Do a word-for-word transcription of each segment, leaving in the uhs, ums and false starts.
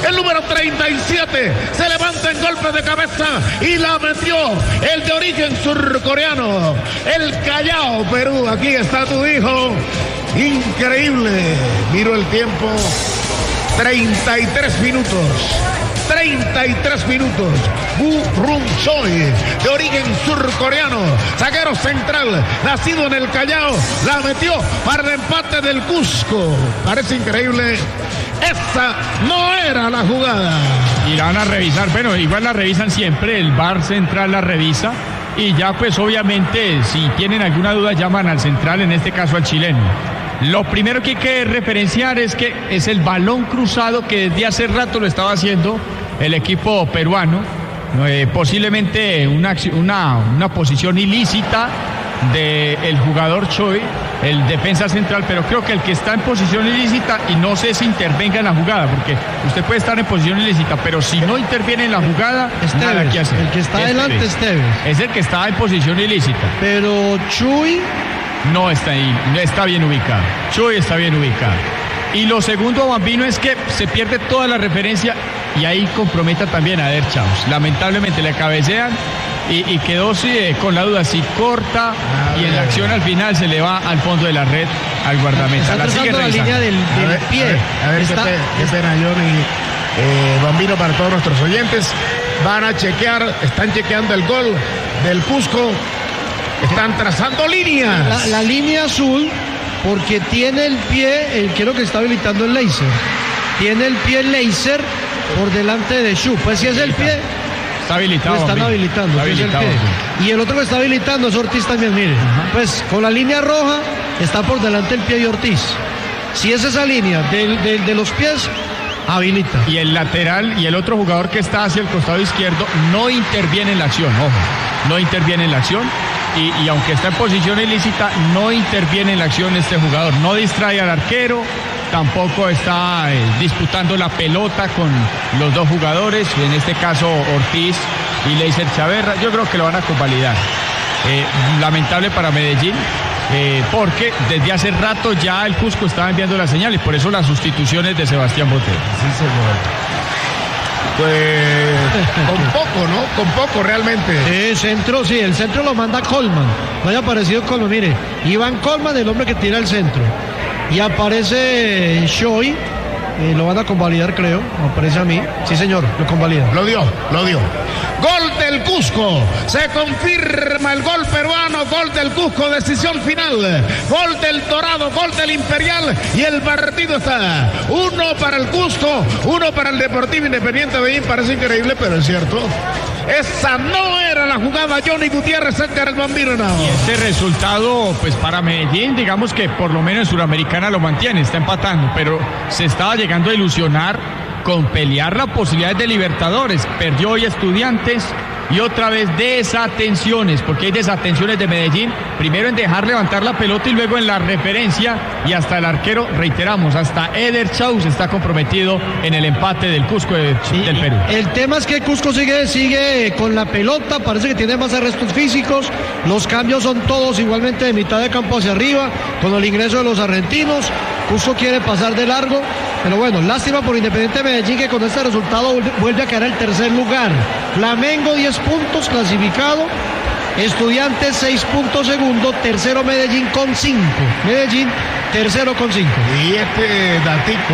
el número treinta y siete, se levanta en golpe de cabeza y la metió el de origen surcoreano, el Callao, Perú. Aquí está tu hijo, increíble. Miro el tiempo, treinta y tres minutos. treinta y tres minutos. Woo Rung Choi, de origen surcoreano, zaguero central, nacido en el Callao, la metió para el empate del Cusco. Parece increíble. Esa no era la jugada. Y la van a revisar, bueno, igual la revisan siempre, el V A R central la revisa. Y ya pues obviamente si tienen alguna duda llaman al central, en este caso al chileno. Lo primero que hay que referenciar es que es el balón cruzado que desde hace rato lo estaba haciendo el equipo peruano, eh, posiblemente una, una, una posición ilícita del jugador Choi, el defensa central, pero creo que el que está en posición ilícita, y no sé si intervenga en la jugada, porque usted puede estar en posición ilícita, pero si no interviene en la jugada, Esteves, nada que hacer. El que está Esteves. adelante, Esteves. Es el que está en posición ilícita. Pero Chuy no está ahí, no está bien ubicado. Chuy está bien ubicado. Y lo segundo, Bambino, es que se pierde toda la referencia y ahí comprometa también a Eder Chaus. Lamentablemente le cabecean y, y quedó sí, eh, con la duda si corta ah, y en la acción al final se le va al fondo de la red al guardameta. Está la sigue la revisando. línea del, del a ver, pie. A ver, a ver está, qué, pe, qué pena, Johnny. Eh, Bambino, para todos nuestros oyentes, van a chequear, están chequeando el gol del Cusco. Están trazando líneas. La, la línea azul, porque tiene el pie, el, creo que está habilitando el láser. Tiene el pie láser por delante de Shu. Pues si es el pie, está habilitado. lo están Bambino. habilitando. Está Si habilitado, es el pie. Y el otro que está habilitando es Ortiz también, mire. Uh-huh. Pues con la línea roja está por delante el pie de Ortiz. Si es esa línea de, de, de los pies, habilita. Y el lateral y el otro jugador que está hacia el costado izquierdo no interviene en la acción, ojo, no interviene en la acción. Y, y aunque está en posición ilícita, no interviene en la acción este jugador, no distrae al arquero, tampoco está eh, disputando la pelota con los dos jugadores, en este caso Ortiz y Leiser Chaverra. Yo creo que lo van a convalidar. Eh, lamentable para Medellín, eh, porque desde hace rato ya el Cusco estaba enviando las señales, por eso las sustituciones de Sebastián Botero. Sí, señor. Pues con poco, ¿no? Con poco realmente. Sí, centro, sí, el centro lo manda Colman. No haya aparecido Colman, mire, Iván Colman, el hombre que tira el centro. Y aparece Choi, eh, lo van a convalidar, creo, me parece a mí. Sí, señor, lo convalidan. Lo dio, lo dio. Gol del Cusco, se confirma el gol peruano, gol del Cusco, decisión final, gol del Dorado, gol del Imperial, y el partido está uno para el Cusco, uno para el Deportivo Independiente Medellín. Parece increíble, pero es cierto. Esa no era la jugada. Johnny Gutiérrez, Edgar el Bambino. No. Y este resultado, pues para Medellín, digamos que por lo menos en Suramericana lo mantiene, está empatando, pero se estaba llegando a ilusionar con pelear la posibilidad de Libertadores. Perdió hoy Estudiantes y otra vez desatenciones, porque hay desatenciones de Medellín, primero en dejar levantar la pelota y luego en la referencia, y hasta el arquero, reiteramos, hasta Eder Chaus está comprometido en el empate del Cusco de, sí, del Perú. El tema es que Cusco sigue, sigue con la pelota, parece que tiene más arrestos físicos, los cambios son todos igualmente de mitad de campo hacia arriba, con el ingreso de los argentinos. Cusco quiere pasar de largo, pero bueno, lástima por Independiente Medellín, que con este resultado vuelve a caer el tercer lugar. Flamengo diez puntos clasificado, Estudiantes seis puntos segundo, tercero Medellín con cinco. Medellín tercero con cinco. Y este datico,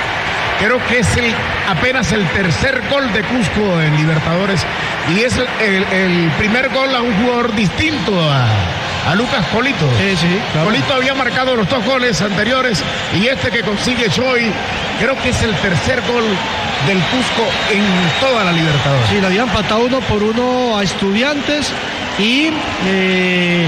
creo que es el, apenas el tercer gol de Cusco en Libertadores, y es el, el primer gol a un jugador distinto a, a Lucas Polito. Sí, sí, claro. Polito había marcado los dos goles anteriores, y este que consigue Choi, creo que es el tercer gol del Cusco en toda la Libertadores. Sí, le habían empatado uno por uno a Estudiantes y eh,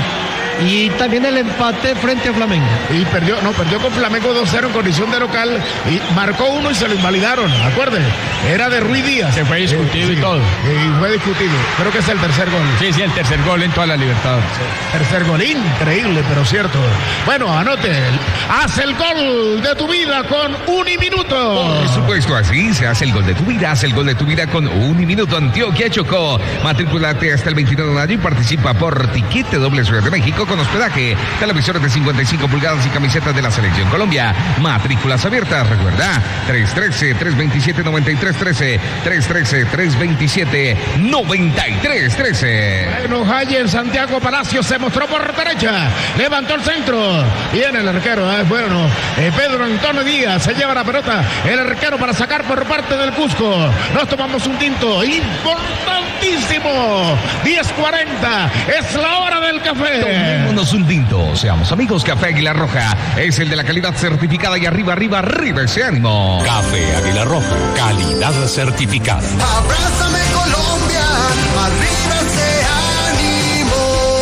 y también el empate frente a Flamengo. Y perdió, no, perdió con Flamengo dos cero en condición de local, y marcó uno y se lo invalidaron, acuérdense. Era de Ruiz Díaz. Se fue discutido eh, y sí, todo. Y fue discutido. Creo que es el tercer gol. Sí, sí, el tercer gol en toda la Libertadores. Sí. Tercer gol, increíble, pero cierto. Bueno, anote. Haz el gol de tu vida con Uniminuto. Por supuesto, así se hace el gol de tu vida. Haz el gol de tu vida con Uniminuto. Antioquia Chocó. Matriculate hasta el veintinueve de mayo y participa por Tiquete Doble Ciudad de México con con hospedaje, televisores de cincuenta y cinco pulgadas y camisetas de la Selección Colombia. Matrículas abiertas, recuerda, tres uno tres, tres dos siete, nueve tres uno tres, tres uno tres, tres dos siete, nueve tres uno tres. Bueno, Jayer Santiago Palacio se mostró por derecha, levantó el centro, viene el arquero, eh, bueno, eh, Pedro Antonio Díaz se lleva la pelota, el arquero para sacar por parte del Cusco. Nos tomamos un tinto importantísimo, diez cuarenta, es la hora del café. Tomémonos un tinto, seamos amigos. Café Águila Roja es el de la calidad certificada y arriba, arriba, arriba ese ánimo. Café Águila Roja, calidad certificada. Abrázame Colombia, arriba ese ánimo.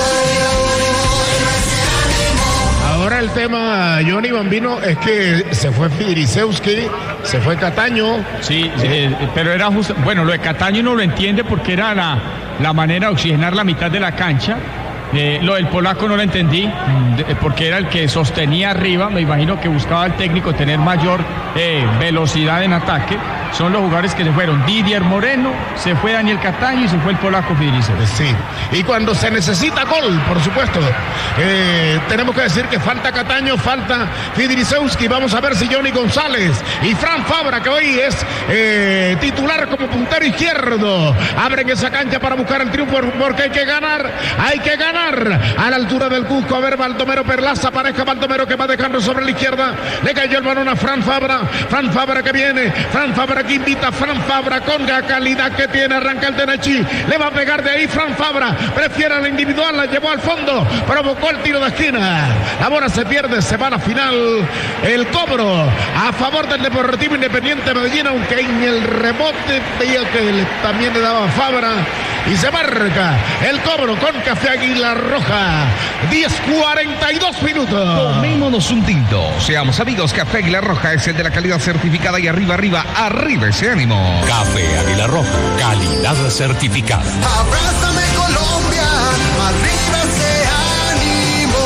Ahora el tema, Johnny Bambino, es que se fue Fidrisewski, se fue Cataño. Sí, eh, pero era justo. Bueno, lo de Cataño no lo entiende porque era la, la manera de oxigenar la mitad de la cancha. Eh, lo del polaco no lo entendí, porque era el que sostenía arriba. Me imagino que buscaba el técnico tener mayor eh, velocidad en ataque. Son los jugadores que se fueron. Didier Moreno, se fue Daniel Cataño y se fue el polaco Fidrisewski. Sí, y cuando se necesita gol, por supuesto, eh, tenemos que decir que falta Cataño, falta Fidrisewski. Vamos a ver si Johnny González y Fran Fabra, que hoy es eh, titular como puntero izquierdo, abren esa cancha para buscar el triunfo, porque hay que ganar, hay que ganar a la altura del Cusco. A ver, Baldomero Perlaza, pareja Baldomero que va dejando sobre la izquierda, le cayó el balón a Fran Fabra, Fran Fabra que viene, Fran Fabra que invita a Fran Fabra con la calidad que tiene, arranca el Tenechi, le va a pegar de ahí Fran Fabra, prefiere la individual, la llevó al fondo, provocó el tiro de esquina, la bola se pierde, se va a la final, el cobro a favor del Deportivo Independiente Medellín, aunque en el rebote veía que le, también le daba Fabra, y se marca el cobro con Café Águila Roja, diez cuarenta y dos minutos. Tomémonos un tinto, seamos amigos. Café Águila Roja es el de la calidad certificada y arriba, arriba, arriba ese ánimo. Café Águila Roja, calidad certificada. Abrázame Colombia, arriba ese ánimo.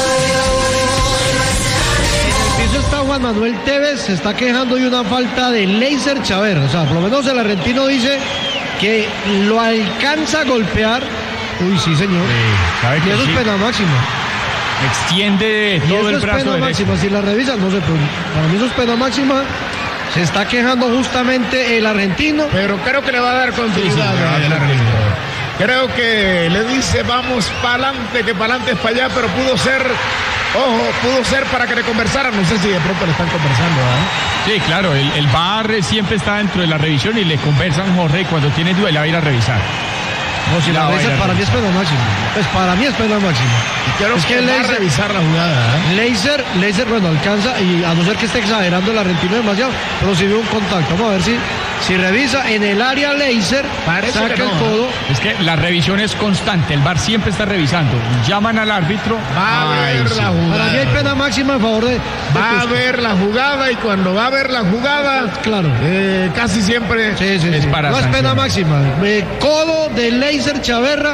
En el piso está Juan Manuel Tevez, se está quejando de una falta de Leiser Chaver. O sea, por lo menos el argentino dice que lo alcanza a golpear. Uy, sí, señor. Sí, sabe que y eso sí. es pena máxima. Extiende Y todo eso el es brazo pena derecho. máxima. Si la revisan, no sé, pero para mí eso es pena máxima. Se está quejando justamente el argentino. Pero creo que le va a dar continuidad. Sí, sí, le va a dar el continuidad. árbitro. Creo que le dice vamos para adelante, que para adelante es para allá, pero pudo ser, ojo, pudo ser para que le conversaran. No sé si de pronto le están conversando, ¿eh? Sí, claro, el, el V A R siempre está dentro de la revisión y le conversan, Jorge, y cuando tiene duda le va a ir a revisar. No, si la, La revisa, vaina, para mí es pena máxima. Pues para mí es pena máxima. Y creo Es que, que va a Leiser- revisar la jugada, ¿eh? Leiser, Leiser, bueno, alcanza, y a no ser que esté exagerando el argentino demasiado, pero si ve un contacto. Vamos a ver si, si revisa en el área Leiser, Parece saca que no, el codo. Es que la revisión es constante, el V A R siempre está revisando. Llaman al árbitro. Va a Ay, ver sí. la jugada. Para mí hay pena máxima en favor de. de Va a Cusco. ver la jugada, y cuando va a ver la jugada, Claro. eh, casi siempre Sí, sí, Es sí. para No es pena sancionar. máxima. Eh, codo de Leiser Chaverra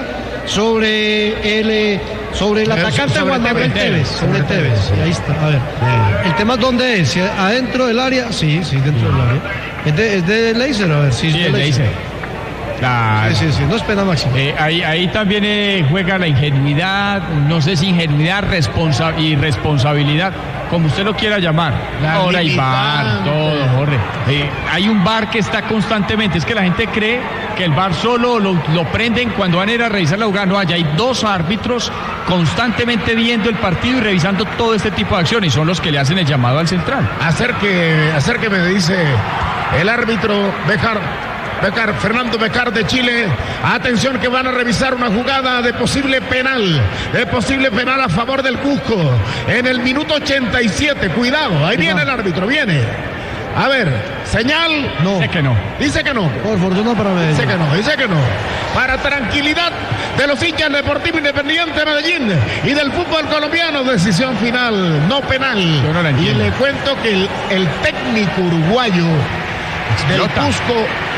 sobre el eh, sobre el Sobre atacante Juan Manuel Tevez, Tevez. Sobre sobre Tevez. Tevez. Y ahí está. A ver. El tema es dónde es. Si adentro del área. Sí, sí, dentro del área. Es de, es de Leiser, a ver. Sí, Sí, es de el le Leiser. dice. Claro. Sí, sí, sí. No es pena máxima. Eh, ahí, ahí también eh, juega la ingenuidad, no sé si ingenuidad responsa y responsabilidad, como usted lo quiera llamar. La Ahora hay V A R, limitante. todo, Jorge. Eh, hay un V A R que está constantemente, es que la gente cree que el V A R solo lo, lo prenden cuando van a ir a revisar la jugada. No, allá hay dos árbitros constantemente viendo el partido y revisando todo este tipo de acciones, y son los que le hacen el llamado al central. Acerque, acérqueme, dice el árbitro Bejar. Becar, Fernando Becar de Chile. Atención que van a revisar una jugada de posible penal, de posible penal a favor del Cusco en el minuto ochenta y siete. Cuidado, ahí viene el árbitro, viene. A ver, señal. No. Sé que no. Dice que no. Por fortuna para Medellín. Dice que no, dice que no. Para tranquilidad de los hinchas del Deportivo Independiente de Medellín y del fútbol colombiano, decisión final, no penal. Yo no la y entiendo. le cuento que el, el técnico uruguayo del Explota. Cusco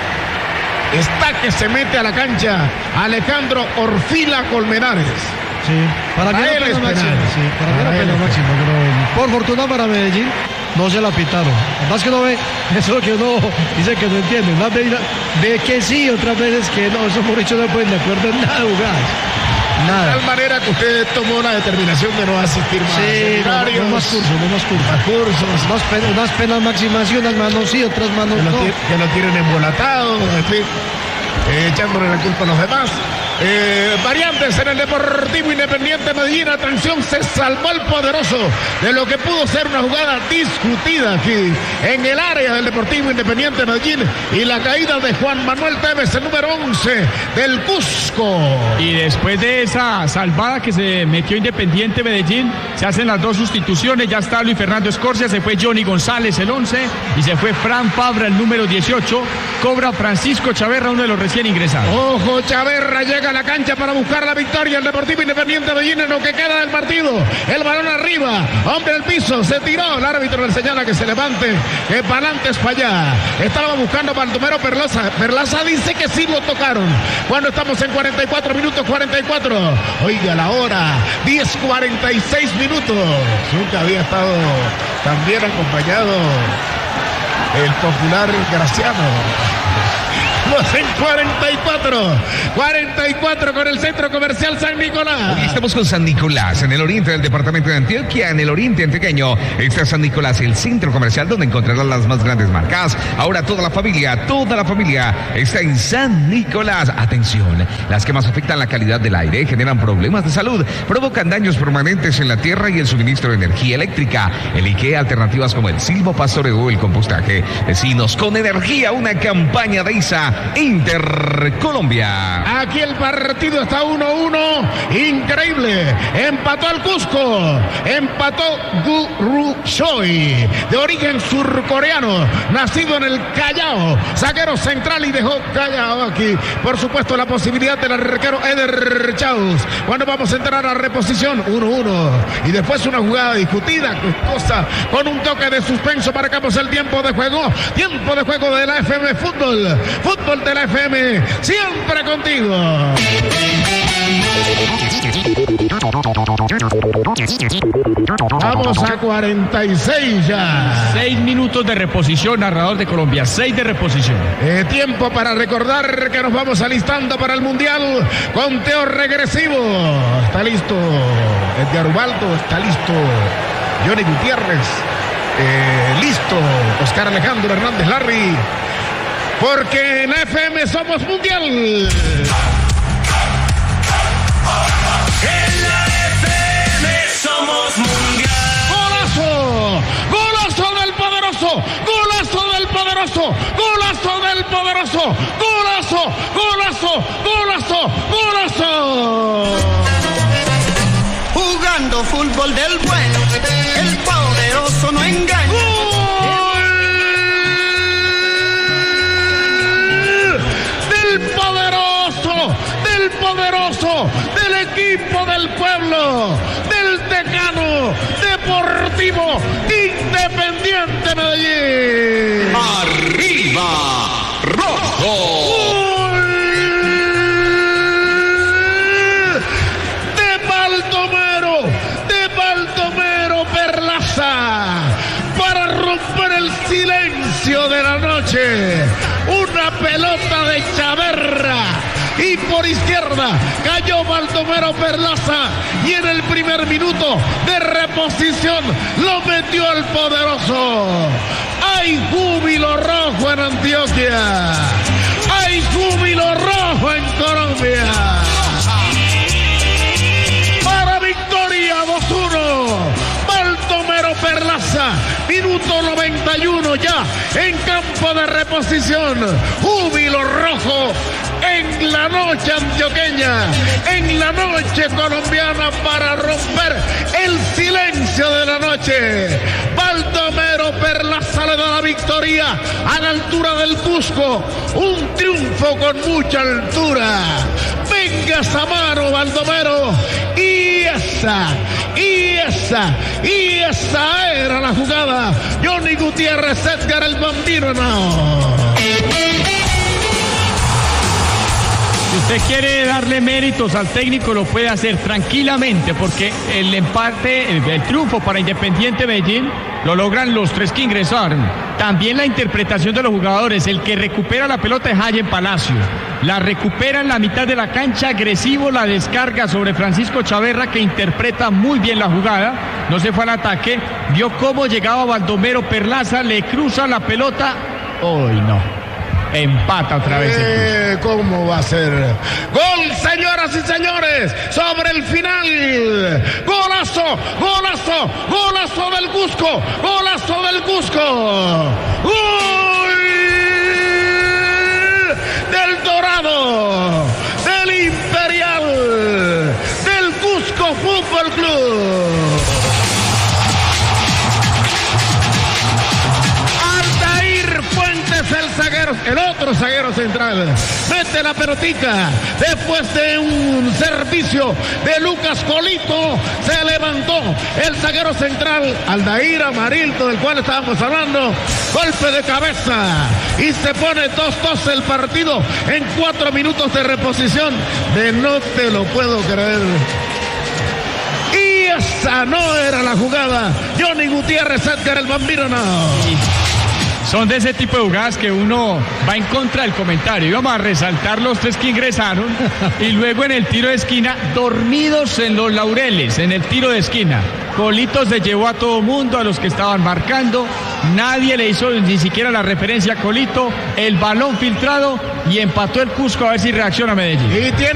está que se mete a la cancha, Alejandro Orfila Colmenares. Sí, para mí Para era él pena es máxima. penal. Sí, para mí Para era él pena es máxima, pero por fortuna para Medellín no se la pitaron. Además que uno ve, eso es lo que uno dice que no entiende. Unas veces ve que sí, otras veces que no. Esos borrachos no pueden de acuerdo en nada de jugadas. Nada. De tal manera que usted tomó la determinación de no asistir más. Sí, no, no, no más cursos, no más cursos. Más cursos. Más pen- unas penas máximas y unas manos sí, otras manos Que lo, no. ti- que lo tienen embolatado, en fin, eh, echándole la culpa a los demás. Eh, variantes en el Deportivo Independiente Medellín. Atención, se salvó el poderoso de lo que pudo ser una jugada discutida aquí en el área del Deportivo Independiente Medellín y la caída de Juan Manuel Tevez, el número once del Cusco. Y después de esa salvada que se metió Independiente Medellín, se hacen las dos sustituciones. Ya está Luis Fernando Escorcia, se fue Johnny González, el once, y se fue Fran Fabra, el número dieciocho. Cobra Francisco Chaverra, uno de los recién ingresados. Ojo, Chaverra llega a la cancha para buscar la victoria. El Deportivo Independiente Medellín en lo que queda del partido. El balón arriba, hombre al piso, se tiró. El árbitro le señala que se levante, que para adelante es para allá. Estaba buscando Baldomero Perlaza. Perlaza dice que sí lo tocaron. Cuando estamos en cuarenta y cuatro minutos, cuarenta y cuatro. Oiga la hora, diez cuarenta y seis minutos. Nunca había estado tan bien acompañado el popular Graciano. Estamos en cuarenta y cuatro, cuarenta y cuatro con el Centro Comercial San Nicolás. Hoy estamos con San Nicolás, en el oriente del departamento de Antioquia, en el oriente antioqueño. Está San Nicolás, el centro comercial donde encontrarás las más grandes marcas. Ahora toda la familia, toda la familia está en San Nicolás. Atención, las que más afectan la calidad del aire, generan problemas de salud, provocan daños permanentes en la tierra y el suministro de energía eléctrica. Elige alternativas como el silvopastoreo o el compostaje. Vecinos con energía, una campaña de I S A Intercolombia. Aquí el partido está uno uno. Increíble. Empató el Cusco. Empató Guru Choi, de origen surcoreano, nacido en el Callao. Zaguero central y dejó Callao aquí. Por supuesto, la posibilidad del arquero Eder Chaus. Cuando vamos a entrar a reposición, uno uno. Y después una jugada discutida, costosa, con un toque de suspenso. Marcamos el tiempo de juego. Tiempo de juego de la F M Fútbol. Fútbol de la F M, siempre contigo. Vamos a cuarenta y seis ya. Seis minutos de reposición, narrador de Colombia. Seis de reposición. Eh, tiempo para recordar que nos vamos alistando para el Mundial. Conteo regresivo. Está listo Edgar Ubaldo, está listo Johnny Gutiérrez. Eh, listo Oscar Alejandro Hernández Larry. Porque en F M somos mundial. En la F M somos mundial. ¡Golazo! ¡Golazo del poderoso! ¡Golazo del poderoso! ¡Golazo del poderoso! ¡Golazo! ¡Golazo! ¡Golazo! ¡Golazo! Jugando fútbol del bueno, el poderoso no engaña. Del poderoso, del equipo del pueblo, del decano Deportivo Independiente Medellín. Arriba, rojo. ¡Gol de Baldomero, de Baldomero Perlaza, para romper el silencio de la noche! Una pelota de Chaverra y por izquierda cayó Baldomero Perlaza y en el primer minuto de reposición lo metió el poderoso. ¡Hay júbilo rojo en Antioquia! ¡Hay júbilo rojo en Colombia! Para victoria dos uno. Baldomero Perlaza, minuto noventa y uno ya en campo de reposición. Júbilo rojo en la noche antioqueña, en la noche colombiana, para romper el silencio de la noche. Baldomero Perlaza le da la victoria a la altura del Cusco. Un triunfo con mucha altura. Venga Samaro, Baldomero. Y esa, y esa, y esa era la jugada. Johnny Gutiérrez, Edgar el Bambino, no. Si usted quiere darle méritos al técnico, lo puede hacer tranquilamente, porque el empate, el, el triunfo para Independiente Medellín, lo logran los tres que ingresaron. También la interpretación de los jugadores. El que recupera la pelota es Hayen Palacio. La recupera en la mitad de la cancha, agresivo, la descarga sobre Francisco Chaverra, que interpreta muy bien la jugada. No se fue al ataque. Vio cómo llegaba Baldomero Perlaza, le cruza la pelota. Hoy no. Empata otra vez. Eh, ¿Cómo va a ser? Gol, señoras y señores, sobre el final. Golazo, golazo, golazo del Cusco, golazo del Cusco. ¡Gol del Dorado, del Imperial, del Cusco Fútbol Club! El zaguero, el otro zaguero central, mete la pelotita después de un servicio de Lucas Colito, se levantó el zaguero central Aldair Amarildo, del cual estábamos hablando, golpe de cabeza y se pone dos dos el partido en cuatro minutos de reposición. De no te lo puedo creer. Y esa no era la jugada. Johnny Gutiérrez, Edgar el Bambino, no. Son de ese tipo de jugadas que uno va en contra del comentario. Íbamos a resaltar los tres que ingresaron y luego en el tiro de esquina, dormidos en los laureles, en el tiro de esquina. Colito se llevó a todo mundo, a los que estaban marcando. Nadie le hizo ni siquiera la referencia a Colito. El balón filtrado y empató el Cusco, a ver si reacciona Medellín. Y tiene